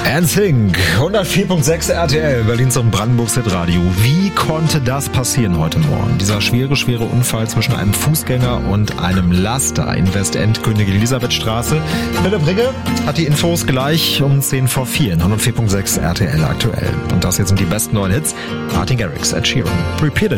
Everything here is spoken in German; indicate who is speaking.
Speaker 1: NSYNC, 104.6 RTL, Berlins und Brandenburgs Hitradio. Wie konnte das passieren heute Morgen? Dieser schwere Unfall zwischen einem Fußgänger und einem Laster in Westend, König Elisabethstraße. Philipp Rigge hat die Infos gleich um 10:04, 104.6 RTL aktuell. Und das jetzt sind die besten neuen Hits. Martin Garrix, Ed Sheeran, Repeated.